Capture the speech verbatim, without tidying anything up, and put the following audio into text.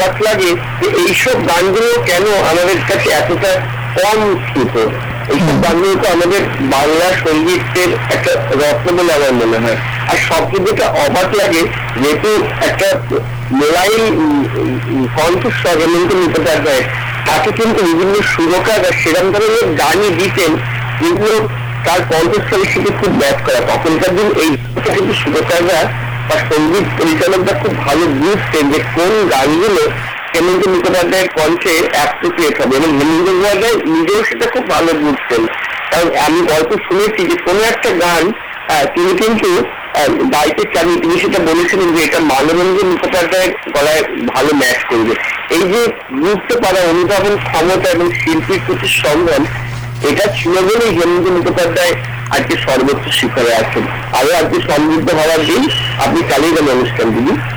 অবাক লাগে যে এইসব গানগুলো কেন আমাদের কাছে এতটা কম স্মৃত। এইসব গানগুলো তো আমাদের বাংলা সঙ্গীতের একটা রত্ন বলে আমার মনে হয়। আর সবচেয়ে যেটা অবাক লাগে, যেহেতু একটা মোলাইম কণ্ঠস্বর হেমন্ত মুখোপাধ্যায়, তাকে কিন্তু বিভিন্ন সুরকার সেরকম ধরনের গানই দিতেন যেগুলো তার কণ্ঠস্বরের সাথে খুব ম্যাচ করা। তখনকার দিন এই কিন্তু সুরকাররা বা সঙ্গীত পরিচালকরা খুব ভালো বুঝতেন যে কোন গানগুলো হেমন্ত মুখোপাধ্যায়ের কণ্ঠে অ্যাপ্রোপ্রিয়েট হবে, এবং হেমন্ত মুখোপাধ্যায় নিজেও সেটা খুব ভালো বুঝতেন। কারণ আমি গল্প শুনেছি যে কোনো একটা গান তিনি কিন্তু গাইতে চান, তিনি সেটা বলেছিলেন যে এটা মানবেন্দ্র মুখোপাধ্যায়ের গলায় ভালো ম্যাচ করবে। এই যে বুঝতে পারা, অনুধাবন ক্ষমতা এবং শিল্পীর প্রতি সম্মান, এটা ছিল বলেই হেমন্ত মুখোপাধ্যায় আজকে সর্বোচ্চ শিখরে আছেন। আরো আজকে সমৃদ্ধ হওয়ার দিন। আপনি চালিয়ে গেলেন অনুষ্ঠান দিদি।